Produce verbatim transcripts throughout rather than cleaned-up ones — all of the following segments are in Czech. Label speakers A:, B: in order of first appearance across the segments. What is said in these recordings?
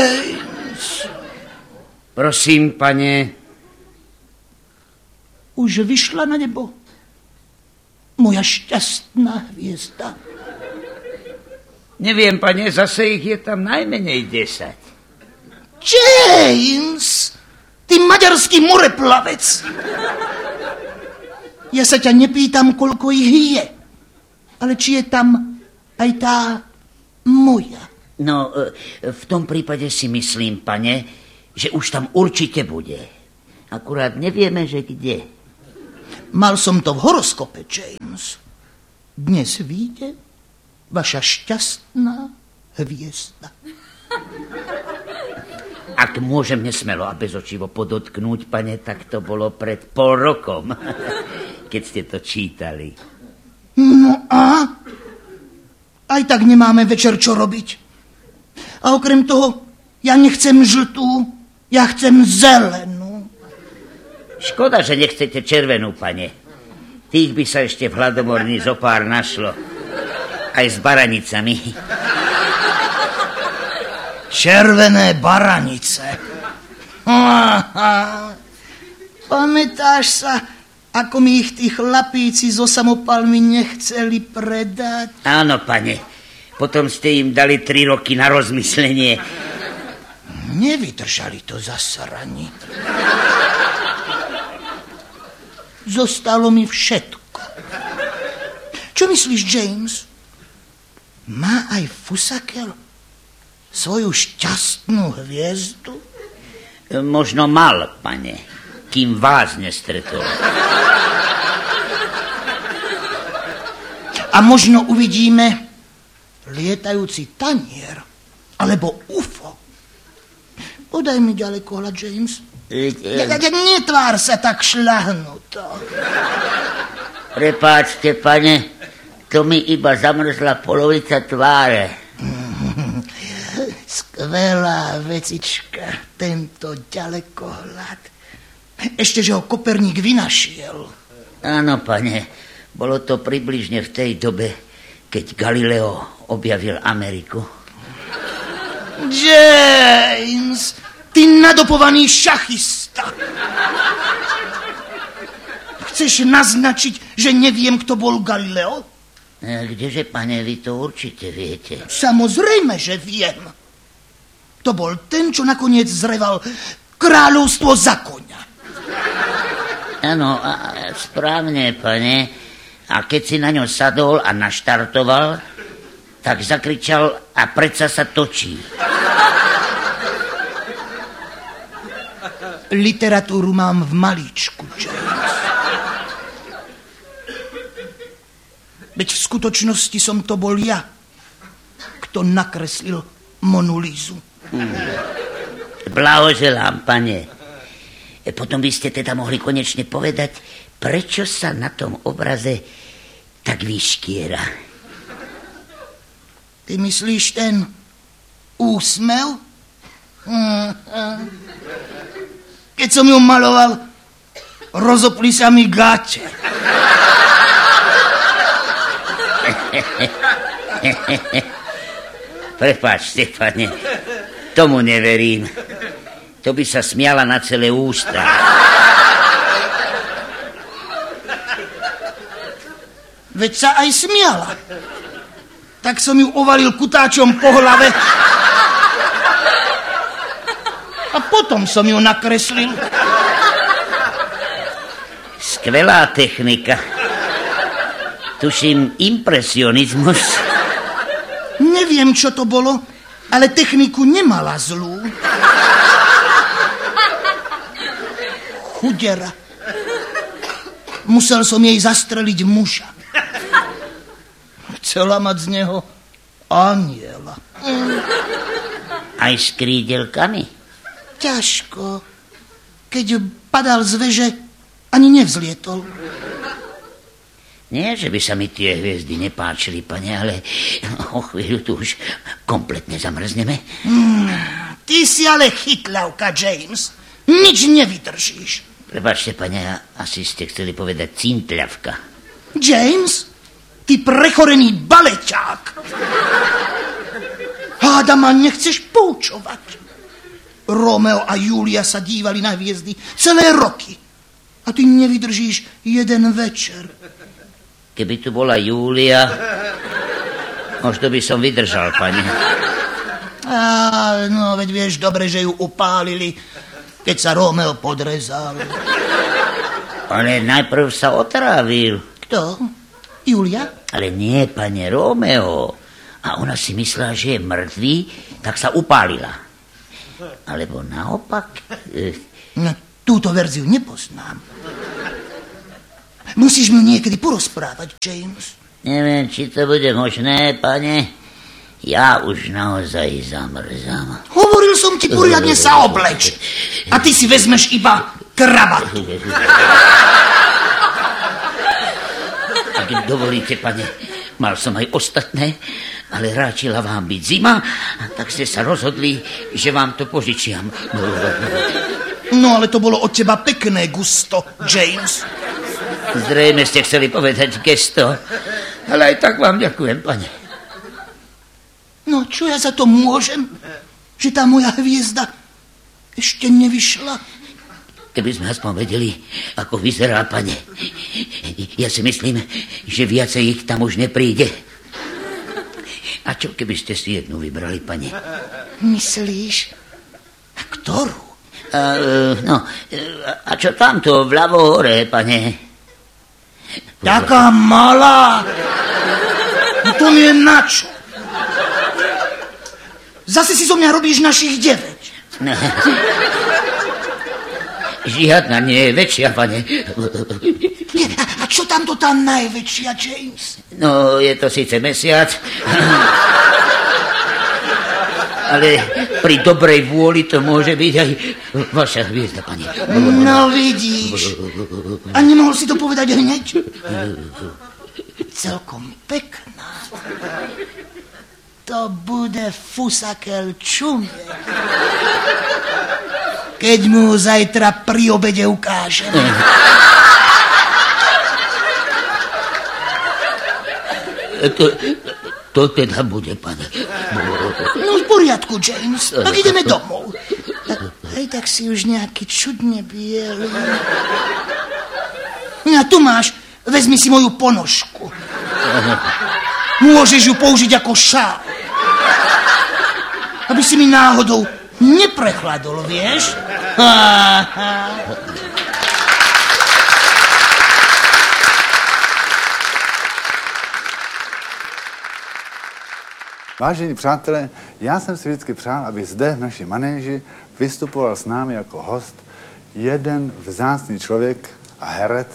A: James!
B: Prosím, pane.
A: Už vyšla na nebo moja šťastná hviezda.
B: Neviem, pane, zase ich je tam najmenej desať.
A: James! Ty maďarský moreplavec! Ja sa ťa nepýtam, koľko ich je, ale či je tam aj tá moja.
B: No, v tom prípade si myslím, pane, že už tam určite bude. Akurát nevieme, že kde.
A: Mal som to v horoskope, James. Dnes vyjde vaša šťastná hviezda.
B: Ak môžem nesmelo a bezočivo podotknúť, pane, tak to bolo pred pol rokom, keď ste to čítali.
A: No a? Aj tak nemáme večer čo robiť. A okrem toho, ja nechcem žltú, ja chcem zelenú.
B: Škoda, že nechcete červenú, pane. Tých by sa ešte v hladomorni zopár našlo. Aj s baranicami.
A: Červené baranice. Pamätáš sa, ako mi ich tí chlapíci zo samopalmi nechceli predať?
B: Áno, pane. Potom ste im dali tri roky na rozmyslenie.
A: Nevydržali to zasrani. Zostalo mi všetko. Čo myslíš, James? Má aj Fusakel svoju šťastnú hviezdu?
B: Možno mal, pane, kým vás nestretol.
A: A možno uvidíme lietajúci tanier alebo ú ef ó. Podaj mi ďalekohľad, James. Ja, ja, netvár sa tak šľahnuto.
B: Prepáčte, pane, to mi iba zamrzla polovica tváre.
A: Skvelá vecička, tento ďalekohľad. Ešte, že ho Koperník vynašiel.
B: Áno, pane, bolo to približne v tej dobe, keď Galileo objavil Ameriku.
A: James, ty nadopovaný šachista. Chceš naznačiť, že neviem, kto bol Galileo?
B: Kdeže, pane, vy to určite viete.
A: Samozrejme, že viem. To bol ten, čo nakoniec zreval kráľovstvo za koňa.
B: Áno, správne, pane. A keď si na ňo sadol a naštartoval, tak zakričal a predsa sa točí.
A: Literatúru mám v malíčku, James. Veď v skutočnosti som to bol ja, kto nakreslil Monu Lízu.
B: Hmm. Blahoželám, pane. Potom by ste teda mohli konečne povedať, prečo sa na tom obraze tak vyškiera.
A: Ty myslíš ten úsmev? Keď som ju maloval, rozopli sa mi gáče.
B: Prepáčte, pane, tomu neverím. To by sa smiala na celé ústa.
A: Veď sa aj smiala. Tak som ju ovalil kutáčom po hlave a potom som ju nakreslil.
B: Skvelá technika. Tuším, impresionizmus.
A: Neviem, čo to bolo, ale techniku nemala zlú. Chudera. Musel som jej zastreliť muža. Chcela mať z neho aniela.
B: Aj s krídelkami?
A: Ťažko. Keď padal z veže, ani nevzlietol.
B: Nie, že by sa mi tie hviezdy nepáčili, pane, ale o chvíľu tu už kompletne zamrzneme.
A: Hmm, ty si ale chytľavka, James. Nič nevydržíš.
B: Prepáčte, pane, asi ste chceli povedať cintľavka.
A: James, ty prechorený baleťák. Háda ma nechceš poučovať. Romeo a Julia sa dívali na hviezdy celé roky. A ty nevydržíš jeden večer.
B: Keby tu bola Júlia, možno by som vydržal, pane.
A: Á, no, veď vieš dobre, že ju upálili, keď sa Romeo podrezal.
B: Ale najprv sa otrávil.
A: Kto? Julia?
B: Ale nie, pane, Romeo. A ona si myslela, že je mŕtvý, tak sa upálila. Alebo naopak.
A: No, túto verziu nepoznám. Musíš mi niekedy porozprávať, James.
B: Neviem, či to bude možné, pane. Ja už naozaj zamrzám.
A: Hovoril som ti poriadne sa obleč. A ty si vezmeš iba kravatu.
B: Ak dovolíte, pane, mal som aj ostatné, ale ráčila vám byť zima, tak ste sa rozhodli, že vám to požičiam.
A: No, ale to bolo od teba pekné gusto, James.
B: Zrejme ste chceli povedať gesto, ale aj tak vám ďakujem, pane.
A: No, čo ja za to môžem? Že tá moja hviezda ešte nevyšla?
B: Keby sme aspoň vedeli, ako vyzerá, pane. Ja si myslím, že viacej ich tam už nepríde. A čo keby ste si jednu vybrali, pane?
A: Myslíš? A ktorú?
B: A, no, a čo tamto, vľavo hore, pane?
A: Taká malá. No to mi je načo. Zase si zo mňa robíš našich deväť.
B: No. Žiadna nie je väčšia, pane.
A: A čo tamto tá najväčšia, James?
B: No, je to síce mesiac, ale pri dobrej vôli to môže byť aj vaša hviezda, pane.
A: No vidíš. A nemohol si to povedať hneď? Celkom pekná. To bude fusakel čumiek. Keď mu zajtra pri obede ukážem.
B: To, to teda bude, pane.
A: No v poriadku, James. Tak ideme domov. Hej, tak si už nejaký čudne bielý. A tu máš. Vezmi si moju ponožku. Môžeš ju použiť ako šál. Aby si mi náhodou neprechladol, vieš?
C: Vážení přátelé, já jsem si vždycky přál, aby zde v naší manéži vystupoval s námi jako host jeden vzácný člověk a herec.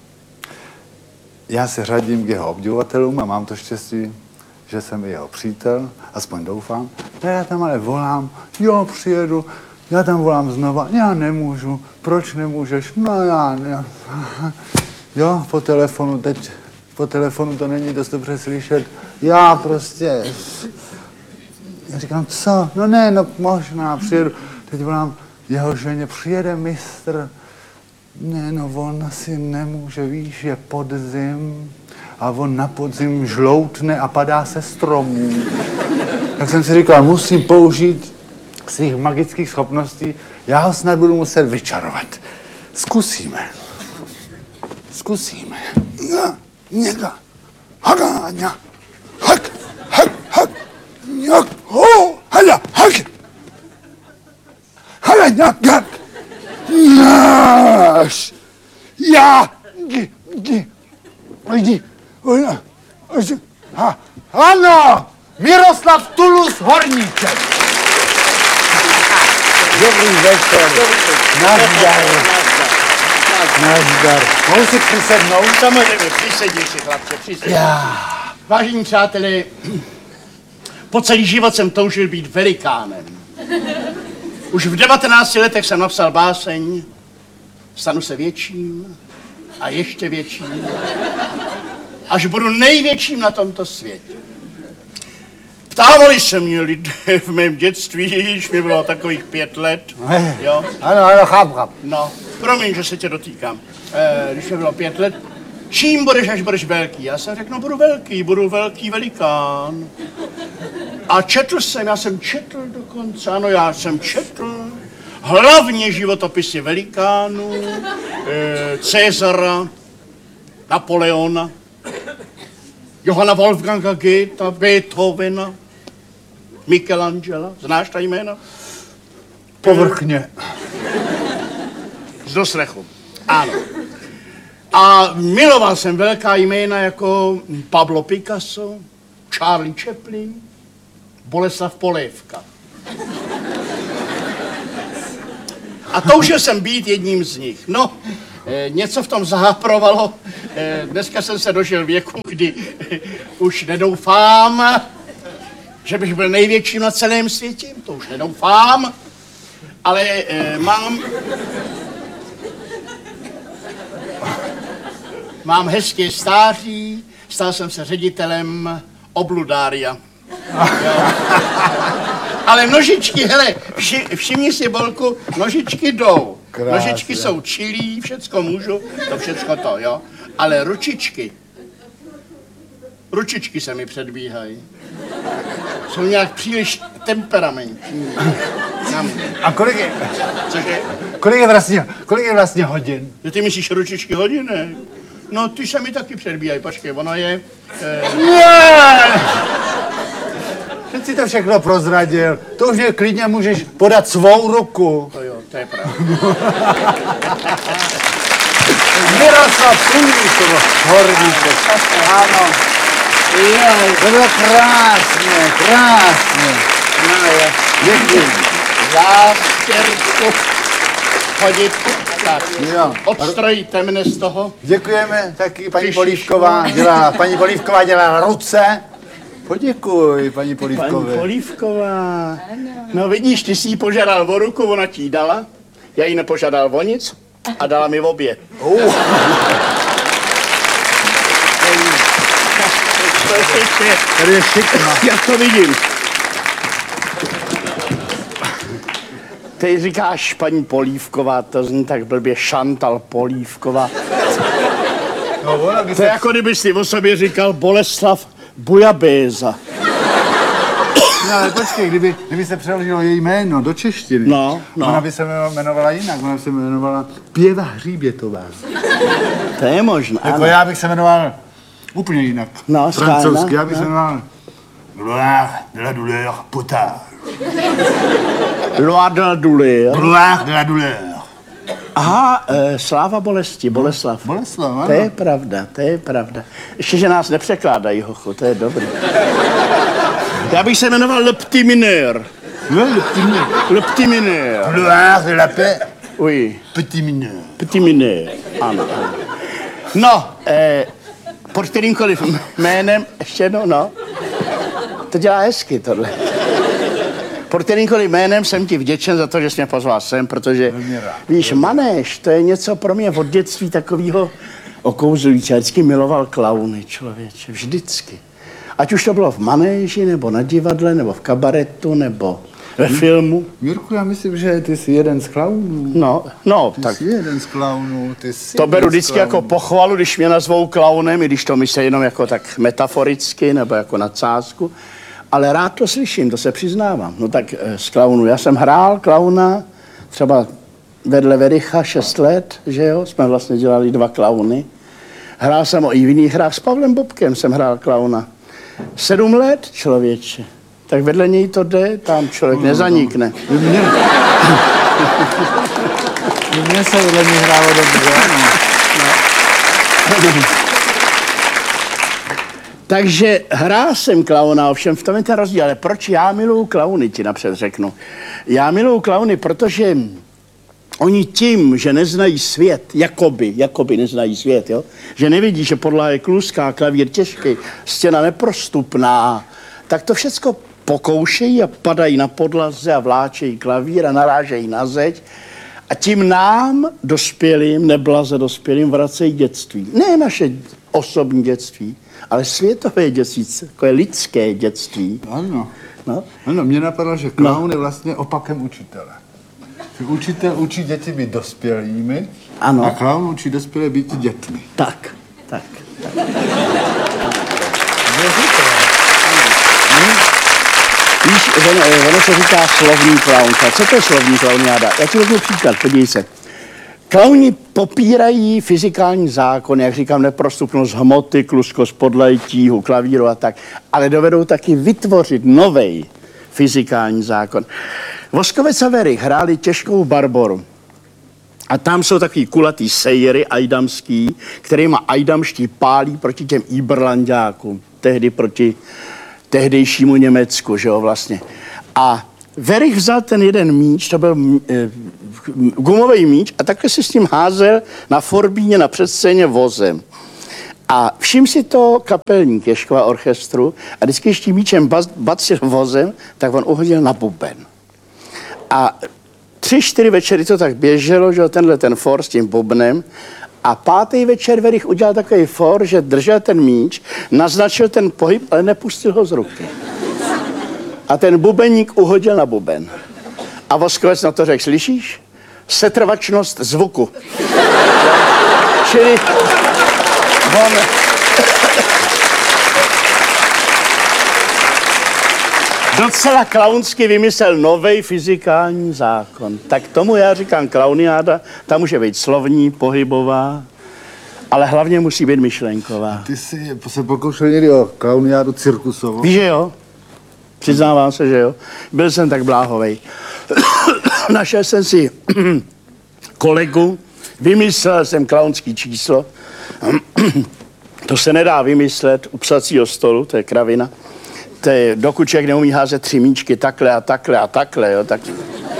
C: Já se řadím k jeho obdivovatelům a mám to štěstí, že jsem i jeho přítel, aspoň doufám. No já tam ale volám, jo, přijedu, já tam volám znova, já nemůžu, proč nemůžeš, no já, já. Jo, po telefonu, teď po telefonu to není dost dobře slyšet, já prostě, já říkám, co, no ne, no možná, přijedu, teď volám jeho ženě, přijede mistr, ne, no on asi nemůže, víš, je podzim a on na podzim žloutne a padá se stromů. Tak jsem si říkal, musím použít svých magických schopností, já ho snad budu muset vyčarovat. Zkusíme. Zkusíme. Ja, něka. Haga, ňa. Hak, hak, hak. Ňak, ho, hala, hak. Hala, ňak, hak. Náš. Já. Gi, gi. Jdi. Ha, ano. Miroslav Tulus Horníček. Dobrý večer. Nazdar. Nazdar. Mohu si přisednout?
D: Samozřejmě, přisedni si, chlapče, přisedni.
C: Já.
D: Vážení přáteli, po celý život jsem toužil být velikánem. Už v devatenácti letech jsem napsal báseň Stanu se větším a ještě větším, až budu největším na tomto světě. Ptávali se mě lidé v mém dětství, když mi bylo takových pět let. Jo?
C: Ano, ano, cháp, cháp.
D: No, promiň, že se tě dotýkám. E, když mi bylo pět let, čím budeš, až budeš velký? Já jsem řekl, no budu velký, budu velký velikán. A četl jsem, já jsem četl dokonce, ano, já jsem četl, hlavně životopisy velikánů, e, Cezara, Napoleona, Johanna Wolfganga Goethe, Beethovena, Michelangela. Znáš ta jména?
C: Povrchně.
D: Z doslechu. Ano. A miloval jsem velká jména jako Pablo Picasso, Charlie Chaplin, Boleslav Polévka. A toužil jsem být jedním z nich. No, e, něco v tom záprovalo. E, dneska jsem se dožil věku, kdy e, už nedoufám, že bych byl největším na celém světě. To už nedoufám. Ale e, mám... Mám hezké stáří, stal jsem se ředitelem obludária. Ale nožičky, hele, vši, všimni si, Bolku, nožičky jdou.
C: Krásně.
D: Nožičky jsou čilí, všecko můžu, to všecko to, jo. Ale ručičky, ručičky se mi předbíhají. Jsou nějak příliš temperamentní.
C: A kolik je,
D: Cože?
C: kolik je vlastně, kolik je vlastně hodin?
D: Že ty myslíš ručičky hodiny? No, ty se mi taky předbíhají, počkej, ono je... Eh...
C: Ne! Teď si to všechno prozradil. To už je klidně můžeš podat svou ruku.
D: To jo, to je pravda.
C: Miroslav Sulík, horníček. Ano. Jo, to bylo krásně, krásně.
D: No je.
C: Děkuji.
D: Zástěrku chodit. Tak,
C: Jo.
D: odstrojíte mne z toho.
C: Děkujeme taky paní
D: Ježiš.
C: Polívková. Dělá, paní Polívková dělá ruce. Poděkuj, paní
D: Paní
C: Polívkové.
D: Polívková. No vidíš, ty jsi jí požádal o ruku, ona ti ji dala. Já jí nepožádal o nic a dala mi obě.
C: Uh. Tady je šikma.
D: Já to vidím. Ty říkáš paní Polívková, to zní tak blbě, Šantal Polívková.
C: No, ona by
D: To je jako kdyby si o sobě říkal Boleslav Bujabéza.
C: No, ale počkej, kdyby, kdyby se přeložilo její jméno do češtiny,
D: No, no.
C: ona by se jmenovala jinak, ona by se jmenovala Pěva Hříbětová.
D: To je možné,
C: Jako
D: ano.
C: já bych se jmenoval úplně jinak.
D: No,
C: francouzsky,
D: schválně,
C: já bych
D: no.
C: se jmenoval Gloire de la douleur potard.
D: Loire de la douleur.
C: Gloire de la douleur.
D: Aha, e, sláva bolesti, Boleslav.
C: Boleslav, ano.
D: To je pravda, to je pravda. Ještě, že nás nepřekládají, hochu, to je dobrý. Já bych se jmenoval Le Petit Mineur.
C: No, le petit mineur.
D: Le Petit Mineur.
C: Gloire de la paix,
D: Oui,
C: petit mineur.
D: Petit Mineur. Ano, ano. No, e, pod kterýmkoliv jménem, ještě jednou, no. To dělá hezky, tohle. Pod kterýmkoliv jménem jsem ti vděčen za to, že jsi mě pozval sem, protože,
C: Velmi rád.
D: víš, manéž, to je něco pro mě od dětství takového okouzlující. Já vždycky miloval klauny, člověče, vždycky. Ať už to bylo v manéži, nebo na divadle, nebo v kabaretu, nebo ve filmu.
C: Mirku, já myslím, že ty jsi jeden z klaunů.
D: No, no,
C: Ty
D: tak
C: jsi jeden z klaunů, ty jsi
D: to
C: jeden
D: beru
C: z
D: vždycky jako
C: klaunů.
D: pochvalu, když mě nazvou klaunem, i když to myslí jenom jako tak metaforicky, nebo jako nadsázku. Ale rád to slyším, to se přiznávám. No tak eh, z klaunů. Já jsem hrál klauna, třeba vedle Vericha šest let, že jo, jsme vlastně dělali dva klauny. Hrál jsem i v jiných hrách, s Pavlem Bobkem jsem hrál klauna. Sedm let, člověče. Tak vedle něj to jde, tam člověk nezanikne.
C: Mně, mně se vedle mě hrálo dobře, ano.
D: Takže hrál jsem klauna, ovšem v tom je ten rozdíl. Ale proč já miluju klauny, ti napřed řeknu. Já miluju klauny, protože oni tím, že neznají svět, jakoby, jakoby neznají svět, jo? Že nevidí, že podlaha je kluská, klavír těžký, stěna neprostupná, tak to všecko pokoušejí a padají na podlaze a vláčejí klavír a narážejí na zeď. A tím nám, dospělým, neblaze dospělým, vracejí dětství. Ne naše osobní dětství, ale světové dětství, jako je lidské dětství.
C: Ano.
D: No.
C: Ano, mě napadlo, že klaun je vlastně opakem učitele. Že učitel učí děti být dospělými
D: Ano.
C: a klaun učí dospělé být dětmi.
D: Tak, tak, tak. Víš, ono, ono se říká slovní klaun. Co to je slovní klauniáda? Já ti vezmu příklad, podívej se. Klauni popírají fyzikální zákon, jak říkám, neprostupnost hmoty, kluskost podlej, tíhu, klavíru a tak, ale dovedou taky vytvořit novej fyzikální zákon. Voskovec a Werich hráli těžkou barboru. A tam jsou takový kulatý sejry ajdamský, kterýma ajdamští pálí proti těm Iberlanďákům, tehdy proti tehdejšímu Německu, že jo, vlastně. A Werich vzal ten jeden míč, to byl e, gumový míč, a takhle si s tím házel na forbíně na předscéně vozem. A všim si to kapelník Ježkova orchestru a vždycky ještě míčem bacil vozem, tak on uhodil na buben. A tři, čtyři večery to tak běželo, že tenhle ten for s tím bubnem. A pátý večer Werich udělal takový for, že držel ten míč, naznačil ten pohyb, ale nepustil ho z ruky. A ten bubeník uhodil na buben. A Voskovec na to řekl, slyšíš? Setrvačnost zvuku. Čili on... docela klaunsky vymyslel novej fyzikální zákon. Tak tomu já říkám klauniáda, ta může být slovní, pohybová, ale hlavně musí být myšlenková.
C: Ty jsi se pokoušel někdy o klauniádu cirkusovou?
D: Víš, že jo? Přiznávám se, že jo. Byl jsem tak bláhovej. Našel jsem si kolegu, vymyslel jsem klaunský číslo. To se nedá vymyslet u psacího stolu, to je kravina. To je, dokud člověk neumí házet tři míčky takhle a takhle a takhle, jo, tak...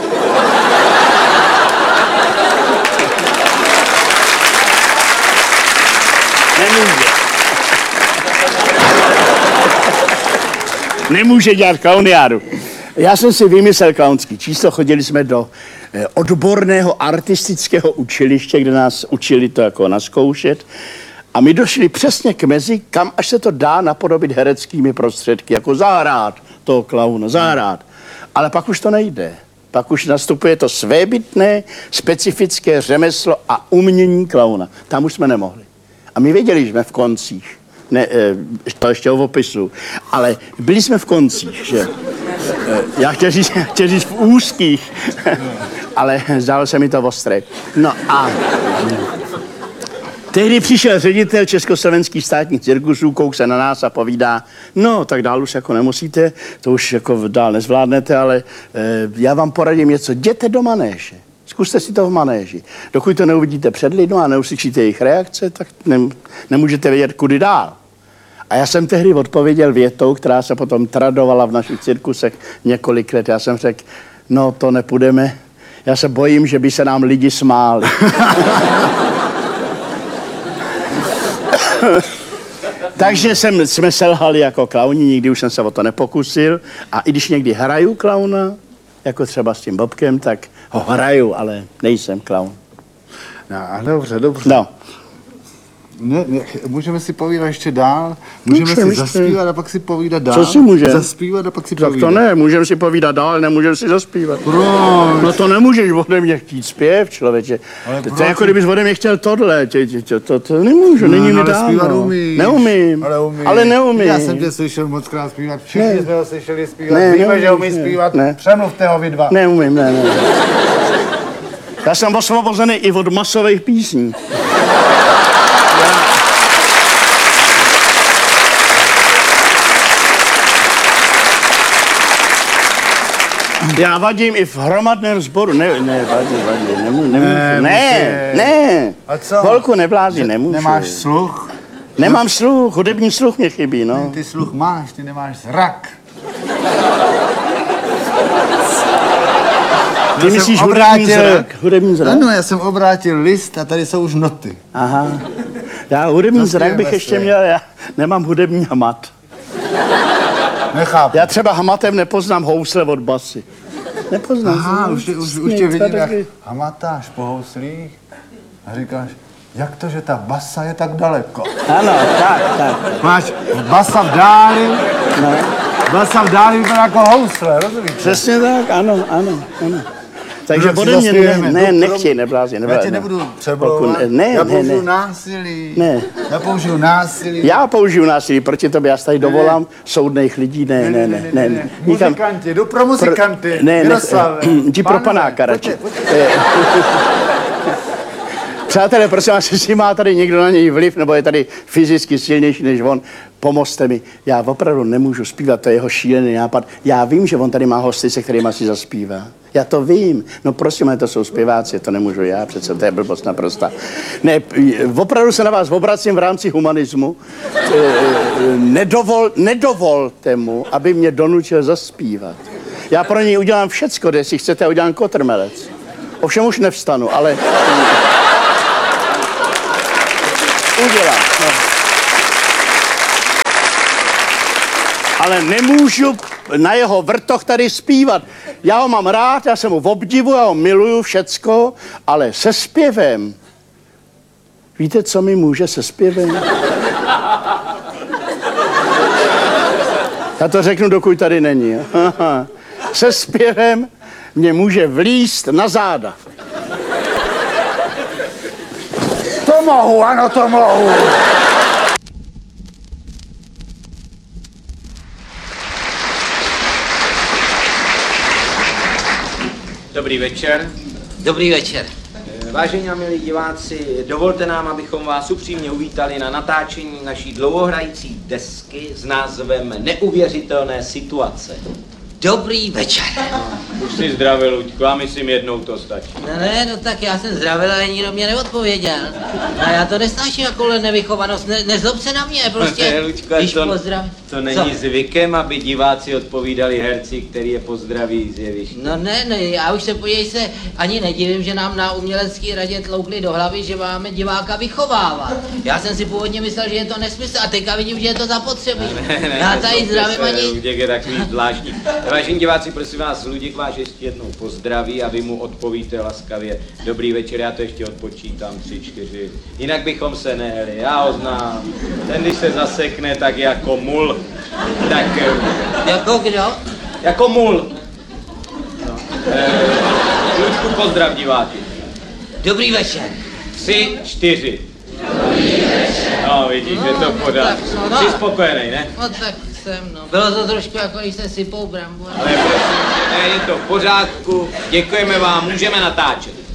D: Nemůže. Nemůže dělat klauniádu. Já jsem si vymyslel klaunský číslo, chodili jsme do eh, odborného artistického učiliště, kde nás učili to jako naskoušet. A my došli přesně k mezi, kam až se to dá napodobit hereckými prostředky, jako zahrát toho klauna, zahrát. Ale pak už to nejde. Pak už nastupuje to svébytné, specifické řemeslo a umění klauna. Tam už jsme nemohli. A my věděli, že jsme v koncích. Ne, to ještě o opisu. Ale byli jsme v koncích, že? Já chtěl říct, chtěl říct v úzkých, ale zdálo se mi to ostré. No a... Tehdy přišel ředitel Československých státních cirkusů, kouk se na nás a povídá, no, tak dál už jako nemusíte, to už jako dál nezvládnete, ale e, já vám poradím něco, jděte do manéže. Zkuste si to v manéži. Dokud to neuvidíte před lidmi a neuslyšíte jejich reakce, tak ne, nemůžete vědět, kudy dál. A já jsem tehdy odpověděl větou, která se potom tradovala v našich cirkusech několik let. Já jsem řekl, no to nepůjdeme, já se bojím, že by se nám lidi smáli. Takže jsem, jsme selhali jako klauni, nikdy už jsem se o to nepokusil. A i když někdy hraju klauna, jako třeba s tím Bobkem, tak ho hraju, ale nejsem klaun.
C: No, dobře, dobře.
D: No.
C: Ne, ne, můžeme si povídat ještě dál, můžeme
D: Můžeme
C: si zaspívat a pak si povídat dál.
D: Co si můžeme?
C: Zaspívat a pak si
D: Tak
C: povídat.
D: to ne, můžeme si povídat dál, ale nemůžeme si zaspívat.
C: Proč?
D: No to nemůžeš ode mě chtít zpěv, člověče.
C: Ale
D: To
C: proč?
D: je jako kdybys ode mě chtěl tohle, tě, tě, tě, to, to nemůžu,
C: No,
D: není mi
C: ale
D: dávno.
C: zpívat umíš.
D: Neumím,
C: Ale umíš.
D: ale neumím.
C: Já jsem tě slyšel moc krát zpívat, všichni
D: Ne.
C: jsme ho slyšeli zpívat,
D: Ne,
C: víme,
D: neumíš,
C: že umí
D: ne.
C: zpívat,
D: Ne.
C: přemluvte ho vy dva.
D: Neumím, ne, ne. Já jsem osvobozený i od masových písní. Já vadím i v hromadném sboru. Ne, ne, vadím, vadím, nemůžu, nemůžu.
C: Ne,
D: Ne,
C: musíš.
D: ne.
C: A co?
D: Holku neblázi, nemůžu.
C: Nemáš sluch?
D: Nemám sluch, hudební sluch mě chybí, no.
C: Ty sluch máš, ty nemáš zrak.
D: Ty
C: Já
D: myslíš
C: jsem
D: hudební
C: obrátil-
D: zrak? Hudební zrak?
C: Ano, já jsem obrátil list a tady jsou už noty.
D: Aha. Já hudební
C: To
D: zrak bych
C: zpěvme
D: ještě
C: se.
D: měl, já nemám hudební hamat.
C: Nechápu.
D: Já třeba hamatem nepoznám housle od basy. Nepoznám.
C: Aha,
D: jsem,
C: už, tě- už,
D: nic
C: už tě vidím, jak
D: tady.
C: hamatáš po houslích a říkáš, jak to, že ta basa je tak daleko?
D: Ano, tak, tak.
C: Máš basa v dáli,
D: No.
C: basa v dáli vypadá jako housle, rozumíš?
D: Přesně tak, ano, ano, ano. Takže
C: Kdo si
D: ode mě ne,
C: zaspějeme?
D: ne,
C: Jdu,
D: nechtěj, neblázni,
C: Já
D: neblázni.
C: tě nebudu přebalovat.
D: Ne,
C: já
D: ne,
C: použiju
D: ne.
C: násilí.
D: Ne.
C: Já použiju násilí.
D: Já použiju násilí proti tobě, já se tady dovolám soudných lidí, ne, ne, ne, ne. ne. Nikam-
C: Muzikanti, jdu pro muzikanty.
D: Pro- ne, ne,
C: Miroslave.
D: jdi pro
C: Pánové,
D: panáka radši.
C: pojďte, pojďte.
D: Přátelé, prosím vás, jestli má tady někdo na něj vliv, nebo je tady fyzicky silnější než on, pomozte mi. Já opravdu nemůžu zpívat, to je jeho šílený nápad. Já vím, že on tady má hosty, se kterými si zaspívá. Já to vím. No prosím, ale to jsou zpěváci, to nemůžu já, přece to je blbost naprosta. Ne, opravdu se na vás obracím v rámci humanismu. Nedovol, nedovolte mu, aby mě donutil zaspívat. Já pro něj udělám všecko, jestli chcete, udělám kotrmelec. Ovšem už nevstanu, ale... Udělám. No. Ale nemůžu na jeho vrtoch tady zpívat. Já ho mám rád, já se mu obdivuju, já ho miluju všecko, ale se zpěvem. Víte, co mi může se zpěvem? Já to řeknu, dokud tady není. Se zpěvem mě může vlízt na záda.
C: To mohu, ano, to mohu.
E: Dobrý večer.
F: Dobrý večer.
E: Vážení a milí diváci, dovolte nám, abychom vás upřímně uvítali na natáčení naší dlouhohrající desky s názvem Neuvěřitelné situace.
F: Dobrý večer.
E: Už si zdravil, Luďku, a myslím jednou to stačí.
F: No ne, no tak já jsem zdravil, ale nikdo mě neodpověděl. No já to nesnáším jakoule nevychovanost, ne, nezlob se na mě, prostě,
E: Ne, Luďko,
F: když
E: to,
F: pozdrav...
E: to není
F: Co?
E: zvykem, aby diváci odpovídali herci, který je pozdraví z jeviště.
F: No ne, ne, já už se podívej se, ani nedivím, že nám na umělecké radě tloukli do hlavy, že máme diváka vychovávat. Já jsem si původně myslel, že je to nesmysl a teďka vidím, že je to zapotřebí.
E: Ne, ne,
F: Já tady
E: nezlobte
F: zdravím
E: se,
F: ani...
E: Luděk je takový zvláštní. Vážení diváci, prosím vás, Luděk vás ještě jednou pozdraví a vy mu odpovíte laskavě. Dobrý večer, já to ještě odpočítám, tři, čtyři. Jinak bychom se nehli, já ho znám. Ten, když se zasekne, tak jako mul. Tak...
F: Jako kdo?
E: Jako mul. No. E, Luďku, pozdrav diváky.
F: Dobrý večer.
E: Tři, čtyři. Dobrý večer. No, vidíš, je to v pořádku.
F: No, no.
E: Jsi spokojený, ne?
F: No tak jsem, no. Bylo to trošku jako když se sypou brambory.
E: Ale prosím, ne, je to v pořádku. Děkujeme vám, můžeme natáčet.